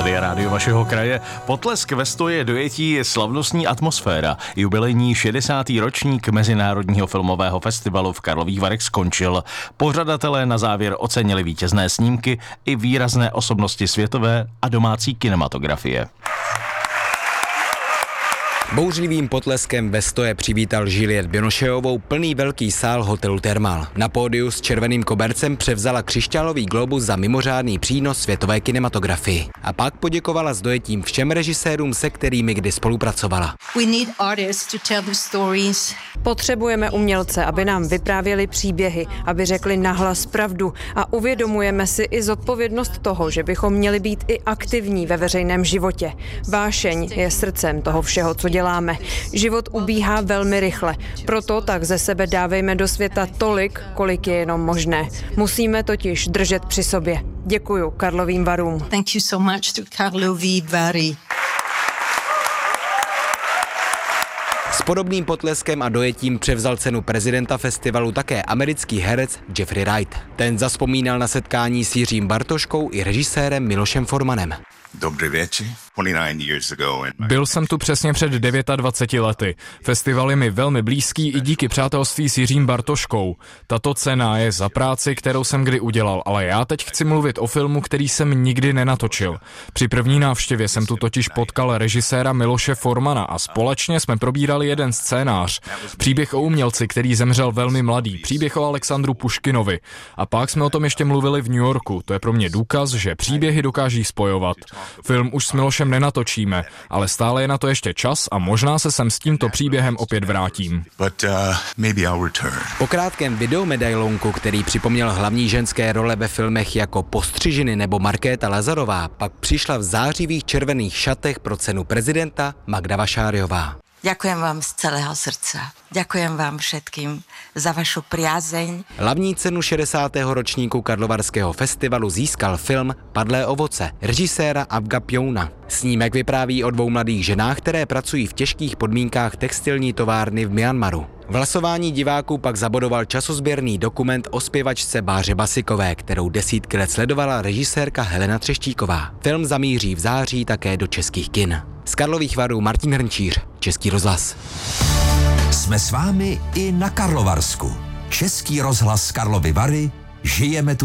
Tady je rádio vašeho kraje. Potlesk ve Stoje dojetí je slavnostní atmosféra. Jubilejní 60. ročník Mezinárodního filmového festivalu v Karlových Varech skončil. Pořadatelé na závěr ocenili vítězné snímky i výrazné osobnosti světové a domácí kinematografie. Bouřlivým potleskem ve Stoje přivítal Juliette Binocheovou plný velký sál hotelu Thermal. Na pódiu s červeným kobercem převzala křišťálový globus za mimořádný přínos světové kinematografii. A pak poděkovala s dojetím všem režisérům, se kterými kdy spolupracovala. Potřebujeme umělce, aby nám vyprávěli příběhy, aby řekli nahlas pravdu a uvědomujeme si i zodpovědnost toho, že bychom měli být i aktivní ve veřejném životě. Vášeň je srdcem toho všeho, co děláme. Život ubíhá velmi rychle, proto tak ze sebe dávejme do světa tolik, kolik je jenom možné. Musíme totiž držet při sobě. Děkuju Karlovým Varům. Thank you so much to Karlovy Vary. S podobným potleskem a dojetím převzal cenu prezidenta festivalu také americký herec Jeffrey Wright. Ten zavzpomínal na setkání s Jiřím Bartoškou i režisérem Milošem Formanem. Dobrý večer. Byl jsem tu přesně před 29 lety. Festival je mi velmi blízký i díky přátelství s Jiřím Bartoškou. Tato cena je za práci, kterou jsem kdy udělal, ale já teď chci mluvit o filmu, který jsem nikdy nenatočil. Při první návštěvě jsem tu totiž potkal režiséra Miloše Formana a společně jsme probírali jeden scénář. Příběh o umělci, který zemřel velmi mladý, příběh o Alexandru Puškinovi. A pak jsme o tom ještě mluvili v New Yorku. To je pro mě důkaz, že příběhy dokáží spojovat. Film už s Milošem nenatočíme, ale stále je na to ještě čas a možná se sem s tímto příběhem opět vrátím. Po krátkém videomedailonku, který připomněl hlavní ženské role ve filmech jako Postřižiny nebo Markéta Lazarová, pak přišla v zářivých červených šatech pro cenu prezidenta Magda Vašáriová. Ďakujem vám z celého srdca. Ďakujem vám všetkým za vašu priazeň. Hlavní cenu 60. ročníku Karlovarského festivalu získal film Padlé ovoce režiséra Avga Pjouna. Snímek vypráví o dvou mladých ženách, které pracují v těžkých podmínkách textilní továrny v Myanmaru. V hlasování diváků pak zabodoval časozběrný dokument o zpěvačce Báře Basikové, kterou desítky let sledovala režisérka Helena Třeštíková. Film zamíří v září také do českých kin. Z Karlových Varů Martin Hrnčíř, Český rozhlas. Jsme s vámi i na Karlovarsku. Český rozhlas Karlovy Vary, žijeme tu